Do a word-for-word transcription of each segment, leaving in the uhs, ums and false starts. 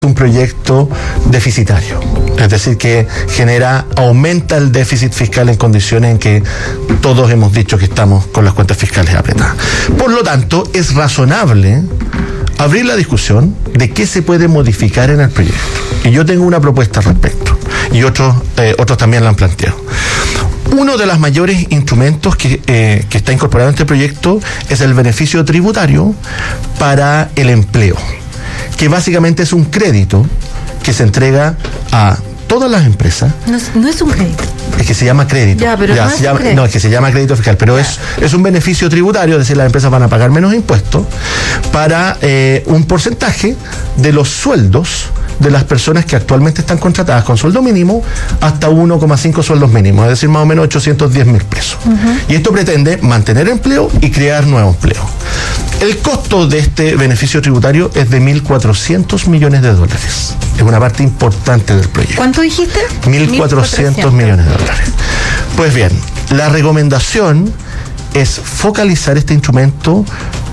un proyecto deficitario, es decir, que genera, aumenta el déficit fiscal en condiciones en que todos hemos dicho que estamos con las cuentas fiscales apretadas. Por lo tanto, es razonable abrir la discusión de qué se puede modificar en el proyecto. Y yo tengo una propuesta al respecto, y otros, eh, otros también la han planteado. Uno de los mayores instrumentos que, eh, que está incorporado en este proyecto es el beneficio tributario para el empleo, que básicamente es un crédito que se entrega a todas las empresas. No, no es un crédito. Es que se llama crédito. Ya, pero ya, no, se es llama, crédito. no, es que se llama crédito fiscal, pero es, es un beneficio tributario, es decir, las empresas van a pagar menos impuestos para eh, un porcentaje de los sueldos de las personas que actualmente están contratadas con sueldo mínimo hasta uno coma cinco sueldos mínimos, es decir, más o menos ochocientos diez mil pesos. Uh-huh. Y esto pretende mantener empleo y crear nuevo empleo. El costo de este beneficio tributario es de mil cuatrocientos millones de dólares. Es una parte importante del proyecto. ¿Cuánto dijiste? mil cuatrocientos millones de dólares. Pues bien, la recomendación es focalizar este instrumento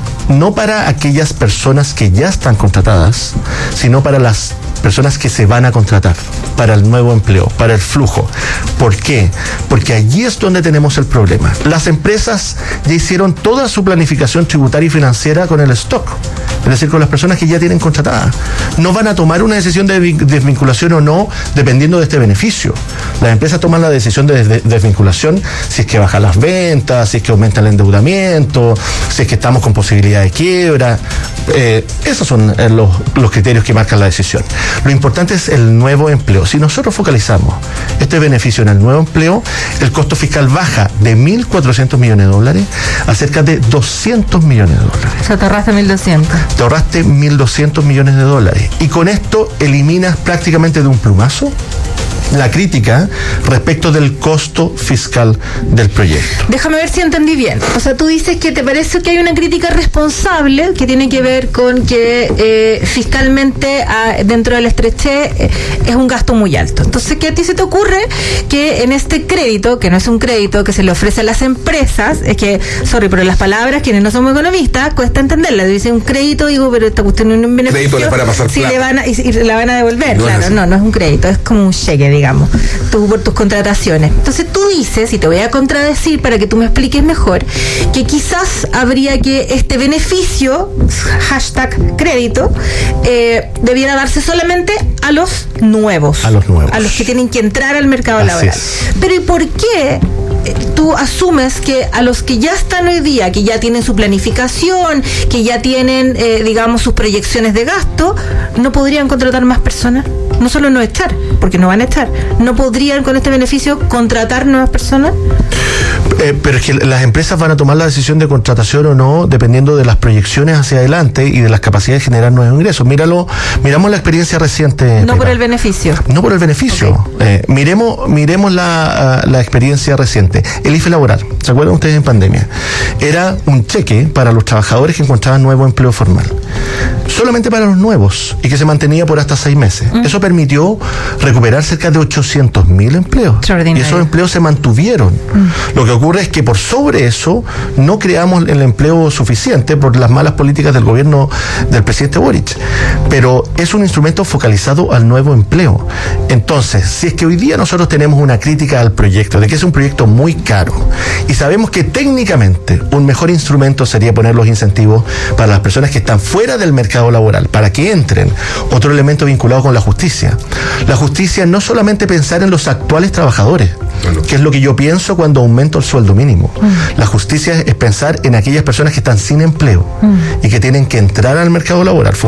no para aquellas personas que ya están contratadas, sino para las personas que se van a contratar, para el nuevo empleo, para el flujo. ¿Por qué? Porque allí es donde tenemos el problema. Las empresas ya hicieron toda su planificación tributaria y financiera con el stock, es decir, con las personas que ya tienen contratadas. No van a tomar una decisión de desvinculación o no, dependiendo de este beneficio. Las empresas toman la decisión de desvinculación si es que bajan las ventas, si es que aumenta el endeudamiento, si es que estamos con posibilidad de quiebra. Eh, esos son eh, los, los criterios que marcan la decisión. Lo importante es el nuevo empleo. Si nosotros focalizamos este beneficio en el nuevo empleo, el costo fiscal baja de mil cuatrocientos millones de dólares a cerca de doscientos millones de dólares. O sea, te ahorraste mil doscientos. Te ahorraste mil doscientos millones de dólares. Y con esto eliminas prácticamente de un plumazo la crítica respecto del costo fiscal del proyecto. Déjame ver si entendí bien. O sea, tú dices que te parece que hay una crítica responsable que tiene que ver con que eh, fiscalmente a, dentro del estrechez eh, es un gasto muy alto. Entonces, ¿qué a ti se te ocurre? Que en este crédito, que no es un crédito que se le ofrece a las empresas, es que, sorry, pero las palabras, quienes no somos economistas, cuesta entenderlas. Dice un crédito, digo, pero esta cuestión no es un beneficio. Crédito para pasar si plata. le van a, y, y la van a devolver, No claro. es No, no es un crédito, es como un cheque, digamos, tú, por tus contrataciones. Entonces tú dices, y te voy a contradecir para que tú me expliques mejor, que quizás habría que este beneficio, hashtag crédito, eh, debiera darse solamente a los nuevos. A los nuevos. A los que tienen que entrar al mercado Así laboral. es. Pero ¿y por qué tú asumes que a los que ya están hoy día, que ya tienen su planificación, que ya tienen, eh, digamos, sus proyecciones de gasto, no podrían contratar más personas? No solo no echar, porque no van a echar, ¿no podrían con este beneficio contratar nuevas personas? Eh, pero es que las empresas van a tomar la decisión de contratación o no dependiendo de las proyecciones hacia adelante y de las capacidades de generar nuevos ingresos. Míralo, miramos la experiencia reciente. No Pepa. por el beneficio. No por el beneficio. Okay. Eh, miremos miremos la, la experiencia reciente. El I F E laboral, ¿se acuerdan ustedes en pandemia? Era un cheque para los trabajadores que encontraban nuevo empleo formal. Solamente para los nuevos y que se mantenía por hasta seis meses. Mm. Eso permitió recuperar cerca de ochocientos mil empleos. Y esos empleos se mantuvieron. Mm. Lo que ocurre es que por sobre eso no creamos el empleo suficiente por las malas políticas del gobierno del presidente Boric. Pero es un instrumento focalizado al nuevo empleo. Entonces, si es que hoy día nosotros tenemos una crítica al proyecto, de que es un proyecto muy caro, y sabemos que técnicamente un mejor instrumento sería poner los incentivos para las personas que están fuera del mercado laboral, para que entren. Otro elemento vinculado con la justicia. La justicia no solamente pensar en los actuales trabajadores, que es lo que yo pienso cuando aumento el sueldo mínimo. Mm. La justicia es pensar en aquellas personas que están sin empleo mm. y que tienen que entrar al mercado laboral.